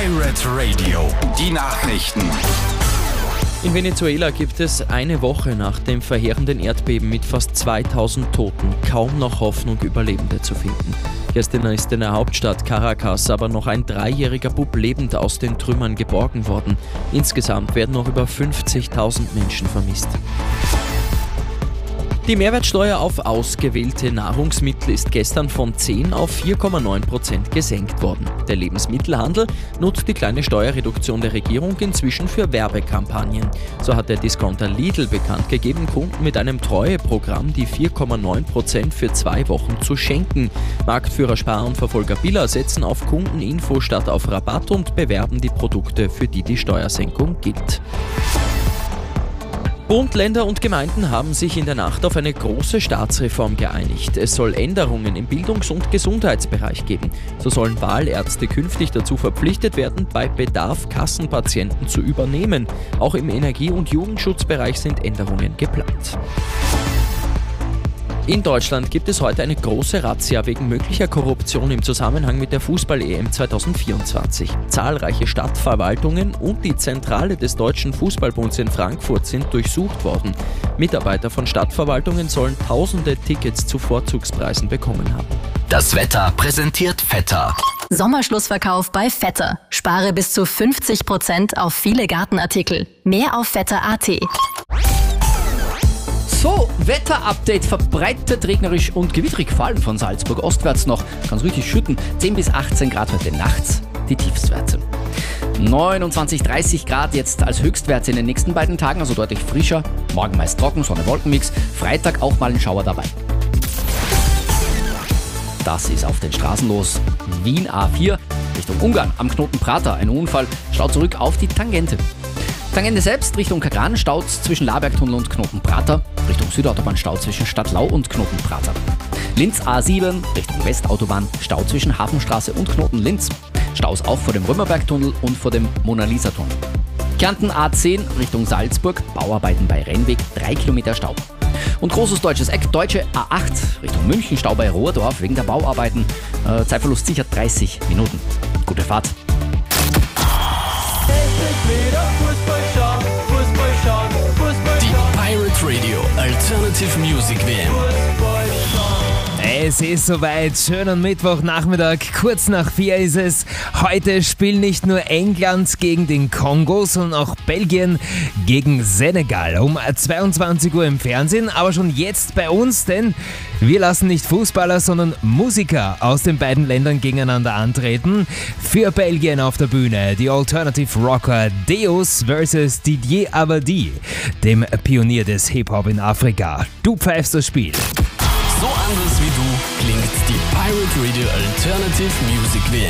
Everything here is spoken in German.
Pirate Radio, die Nachrichten. In Venezuela gibt es eine Woche nach dem verheerenden Erdbeben mit fast 2000 Toten kaum noch Hoffnung, Überlebende zu finden. Gestern ist in der Hauptstadt Caracas aber noch ein 3-jähriger Bub lebend aus den Trümmern geborgen worden. Insgesamt werden noch über 50.000 Menschen vermisst. Die Mehrwertsteuer auf ausgewählte Nahrungsmittel ist gestern von 10 auf 4,9% gesenkt worden. Der Lebensmittelhandel nutzt die kleine Steuerreduktion der Regierung inzwischen für Werbekampagnen. So hat der Discounter Lidl bekannt gegeben, Kunden mit einem Treueprogramm die 4,9% für 2 Wochen zu schenken. Marktführer Spar und Verfolger Billa setzen auf Kundeninfo statt auf Rabatt und bewerben die Produkte, für die die Steuersenkung gilt. Bund, Länder und Gemeinden haben sich in der Nacht auf eine große Staatsreform geeinigt. Es soll Änderungen im Bildungs- und Gesundheitsbereich geben. So sollen Wahlärzte künftig dazu verpflichtet werden, bei Bedarf Kassenpatienten zu übernehmen. Auch im Energie- und Jugendschutzbereich sind Änderungen geplant. In Deutschland gibt es heute eine große Razzia wegen möglicher Korruption im Zusammenhang mit der Fußball-EM 2024. Zahlreiche Stadtverwaltungen und die Zentrale des Deutschen Fußballbunds in Frankfurt sind durchsucht worden. Mitarbeiter von Stadtverwaltungen sollen tausende Tickets zu Vorzugspreisen bekommen haben. Das Wetter präsentiert Vetter. Sommerschlussverkauf bei Vetter. Spare bis zu 50% auf viele Gartenartikel. Mehr auf vetter.at. So, Wetter-Update, verbreitet regnerisch und gewitterig, vor allem von Salzburg ostwärts noch. Kann es richtig schütten. 10 bis 18 Grad heute nachts, die Tiefstwerte. 29, 30 Grad jetzt als Höchstwerte in den nächsten beiden Tagen, also deutlich frischer. Morgen meist trocken, Sonne-Wolkenmix. Freitag auch mal ein Schauer dabei. Das ist auf den Straßen los. Wien A4 Richtung Ungarn am Knoten Prater. Ein Unfall, Stau zurück auf die Tangente. Tangente selbst Richtung Kagran, Stau zwischen Labergtunnel und Knoten Prater. Richtung Südautobahn Stau zwischen Stadtlau und Knoten Prater. Linz A7 Richtung Westautobahn, Stau zwischen Hafenstraße und Knoten Linz. Staus auch vor dem Römerbergtunnel und vor dem Mona-Lisa-Tunnel. Kärnten A10 Richtung Salzburg, Bauarbeiten bei Rennweg, 3 Kilometer Stau. Und großes deutsches Eck, deutsche A8 Richtung München, Stau bei Rohrdorf wegen der Bauarbeiten. Zeitverlust sicher 30 Minuten. Gute Fahrt. Die Pirate Radio Alternative Music WM. Es ist soweit, schönen Mittwochnachmittag, kurz nach 4 ist es. Heute spielen nicht nur England gegen den Kongo, sondern auch Belgien gegen Senegal. Um 22 Uhr im Fernsehen, aber schon jetzt bei uns, denn wir lassen nicht Fußballer, sondern Musiker aus den beiden Ländern gegeneinander antreten. Für Belgien auf der Bühne die Alternative Rocker Deus vs. Didier Abadi, dem Pionier des Hip-Hop in Afrika. Du pfeifst das Spiel. So anders wie du klingt die Pirate Radio Alternative Music WM.